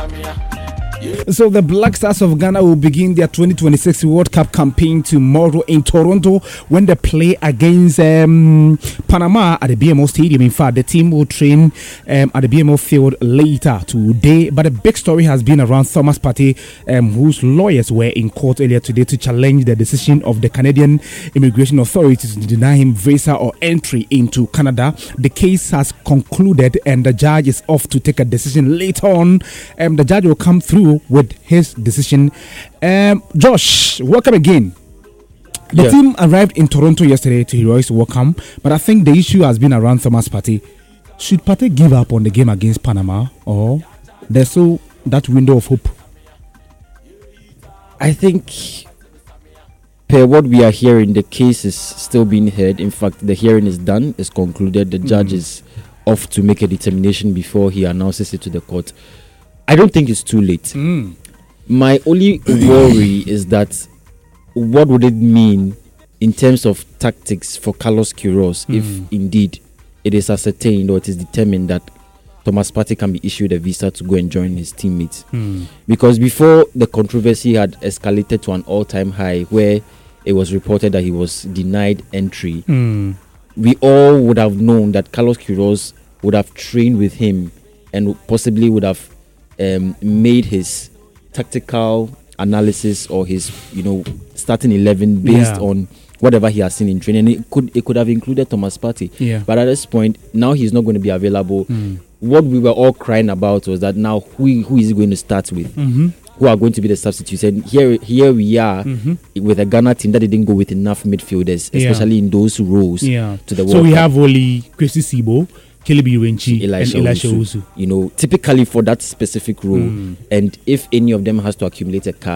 So the Black Stars of Ghana will begin their 2026 World Cup campaign tomorrow in Toronto when they play against Panama at the BMO Stadium. In fact, the team will train at the BMO field later today. But the big story has been around Thomas Partey, whose lawyers were in court earlier today to challenge the decision of the Canadian immigration authorities to deny him visa or entry into Canada. The case has concluded and the judge is off to take a decision later on. The judge will come through with his decision. Josh, welcome again. The team arrived in Toronto yesterday to heroics welcome, but I think the issue has been around Thomas Partey. Should Partey give up on the game against Panama, or there's still that window of hope? I think per what we are hearing, the case is still being heard. In fact, the hearing is done, is concluded. The judge is off to make a determination before he announces it to the court. I don't think it's too late. My only worry is that what would it mean in terms of tactics for Carlos Queiroz if indeed it is ascertained or it is determined that Thomas Partey can be issued a visa to go and join his teammates? Because before the controversy had escalated to an all-time high where it was reported that he was denied entry, we all would have known that Carlos Queiroz would have trained with him and possibly would have made his tactical analysis or his starting 11 based on whatever he has seen in training. It could have included Thomas Partey, but at this point now he's not going to be available. What we were all crying about was that now who is he going to start with? Who are going to be the substitutes? And here we are with a Ghana team that didn't go with enough midfielders, especially in those roles to the World So we Cup. have only Kwesi Sibo, Kelebi Iwenchi, and Elisha Owusu. Typically for that specific role, and if any of them has to accumulate a card,